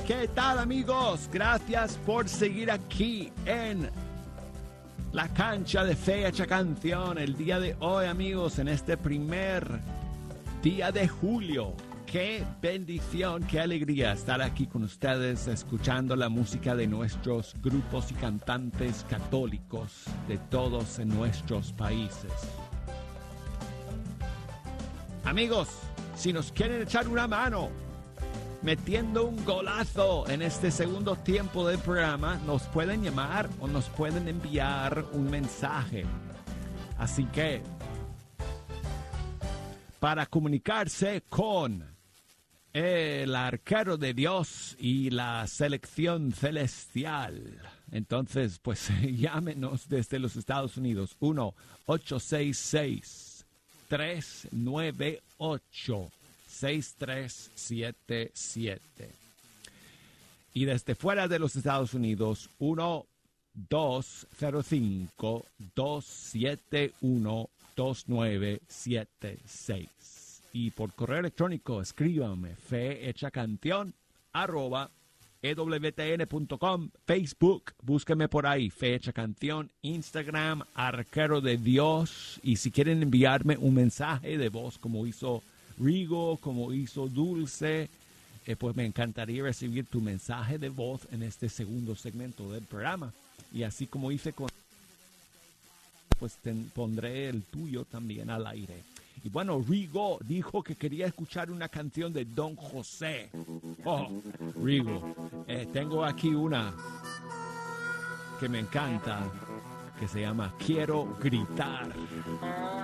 ¿Qué tal, amigos? Gracias por seguir aquí en la cancha de Fecha Canción. El día de hoy, amigos, en este primer día de julio. Qué bendición, qué alegría estar aquí con ustedes escuchando la música de nuestros grupos y cantantes católicos de todos en nuestros países. Amigos, si nos quieren echar una mano metiendo un golazo en este segundo tiempo del programa, nos pueden llamar o nos pueden enviar un mensaje. Así que, para comunicarse con el arquero de Dios y la selección celestial, entonces, pues llámenos desde los Estados Unidos, 1-866-398-6377. Y desde fuera de los Estados Unidos, 1-205-271-2976. Y por correo electrónico, escríbanme fehechacanción@ewtn.com, Facebook, búsquenme por ahí, Fecha Canción, Instagram, Arquero de Dios. Y si quieren enviarme un mensaje de voz como hizo Rigo, como hizo Dulce, pues me encantaría recibir tu mensaje de voz en este segundo segmento del programa. Y así como hice con, pues pondré el tuyo también al aire. Y bueno, Rigo dijo que quería escuchar una canción de Don José. Oh, Rigo, tengo aquí una que me encanta, que se llama Quiero Gritar.